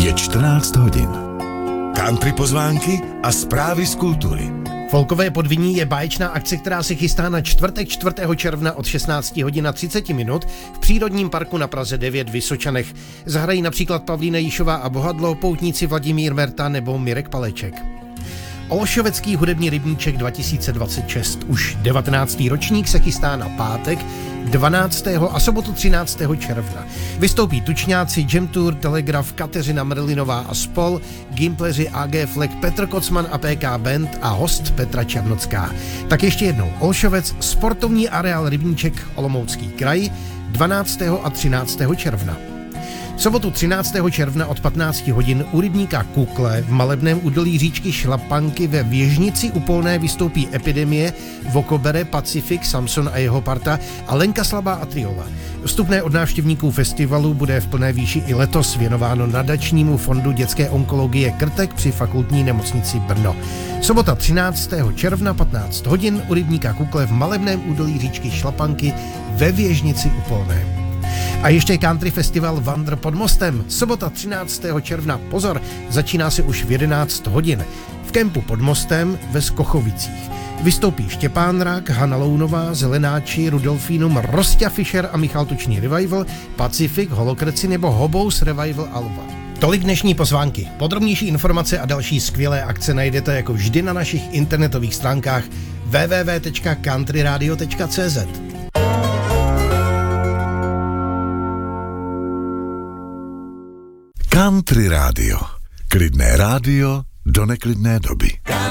Je 14 hodin. Country pozvánky a zprávy z kultury. Folkové podviní je báječná akce, která se chystá na čtvrtek 4. června od 16 hodin a 30 minut v přírodním parku na Praze 9 v Vysočanech. Zahrají například Pavlína Jíšová a Bohadlo, poutníci Vladimír Merta nebo Mirek Paleček. Olšovecký hudební rybníček 2026. Už 19. ročník se chystá na pátek 12. a sobotu 13. června. Vystoupí tučňáci Jam Tour, Telegraf, Kateřina Mrlinová a spol, gimpleři AG Fleck, Petr Kocman a PK Band a host Petra Černocká. Tak ještě jednou Olšovec, sportovní areál Rybníček, Olomoucký kraj, 12. a 13. června. V sobotu 13. června od 15 hodin u rybníka Kukle v malebném údolí říčky Šlapanky ve Věžnici u Polné vystoupí Epidemie, Vokobere, Pacific, Samson a jeho parta a Lenka Slabá a Triola. Vstupné od návštěvníků festivalu bude v plné výši i letos věnováno nadačnímu fondu dětské onkologie Krtek při fakultní nemocnici Brno. Sobota 13. června 15 hodin u rybníka Kukle v malebném údolí říčky Šlapanky ve Věžnici u Polné. A ještě country festival Vandr pod mostem. Sobota 13. června, pozor, začíná se už v 11 hodin. V kempu pod mostem ve Skochovicích. Vystoupí Štěpán Rák, Hana Lounová, Zelenáči, Rudolfínum, Rostia Fischer a Michal Tučný Revival, Pacific, Holokreci nebo Hobous Revival Alva. Tolik dnešní pozvánky. Podrobnější informace a další skvělé akce najdete jako vždy na našich internetových stránkách www.countryradio.cz. Country rádio. Klidné rádio do neklidné doby.